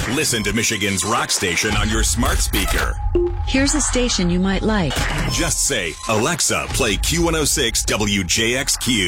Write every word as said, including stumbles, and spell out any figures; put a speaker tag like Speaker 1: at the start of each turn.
Speaker 1: Listen to Michigan's rock station on your smart speaker.
Speaker 2: Here's a station you might like.
Speaker 1: Just say, Alexa, play Q one oh six W J X Q.